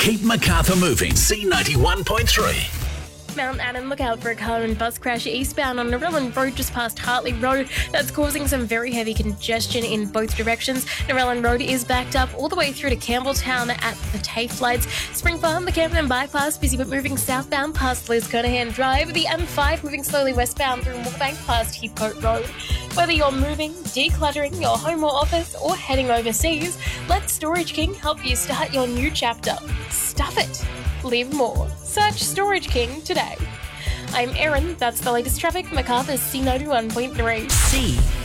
Keep Macarthur moving. C91.3. Mount Adam, look out for a car and bus crash eastbound on Narellan Road just past Hartley Road. That's causing some very heavy congestion in both directions. Narellan Road is backed up all the way through to Campbelltown at the TAFE lights. Spring Farm, the Camden bypass, busy but moving southbound past Liz Kernahan Drive. The M5 moving slowly westbound through Moorebank past Heathcote Road. Whether you're moving, decluttering your home or office, or heading overseas, let Storage King help you start your new chapter. Stuff it. Live more. Search Storage King today. I'm Erin. That's the latest traffic. Macarthur's C91.3.